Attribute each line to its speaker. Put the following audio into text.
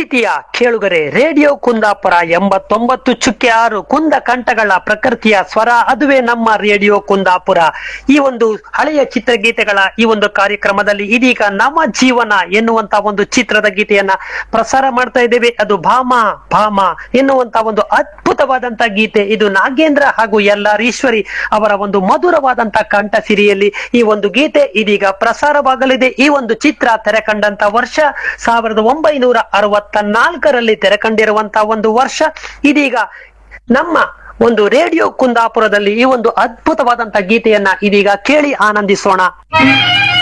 Speaker 1: ಪ್ರೀತಿಯ ಕೇಳುಗರೆ, ರೇಡಿಯೋ ಕುಂದಾಪುರ 89.6 ಕುಂದ ಕಂಠಗಳ ಪ್ರಕೃತಿಯ ಸ್ವರ, ಅದುವೇ ನಮ್ಮ ರೇಡಿಯೋ ಕುಂದಾಪುರ. ಈ ಒಂದು ಹಳೆಯ ಚಿತ್ರಗೀತೆಗಳ ಈ ಒಂದು ಕಾರ್ಯಕ್ರಮದಲ್ಲಿ ಇದೀಗ ನಮ್ಮ ಜೀವನ ಎನ್ನುವಂತ ಒಂದು ಚಿತ್ರದ ಗೀತೆಯನ್ನ ಪ್ರಸಾರ ಮಾಡ್ತಾ ಇದ್ದೇವೆ. ಅದು ಭಾಮ ಭಾಮ ಎನ್ನುವಂತ ಒಂದು ಅದ್ಭುತವಾದಂತ ಗೀತೆ. ಇದು ನಾಗೇಂದ್ರ ಹಾಗೂ ಎಲ್ಲಾರೀಶ್ವರಿ ಅವರ ಒಂದು ಮಧುರವಾದಂತ ಕಂಠ ಸಿರಿಯಲ್ಲಿ ಈ ಒಂದು ಗೀತೆ ಇದೀಗ ಪ್ರಸಾರವಾಗಲಿದೆ. ಈ ಒಂದು ಚಿತ್ರ ತೆರೆ ಕಂಡಂತ ವರ್ಷ 1964ರಲ್ಲಿ ತೆರೆ ಕಂಡಿರುವಂತಹ ಒಂದು ವರ್ಷ. ಇದೀಗ ನಮ್ಮ ಒಂದು ರೇಡಿಯೋ ಕುಂದಾಪುರದಲ್ಲಿ ಈ ಒಂದು ಅದ್ಭುತವಾದಂತ ಗೀತೆಯನ್ನ ಇದೀಗ ಕೇಳಿ ಆನಂದಿಸೋಣ.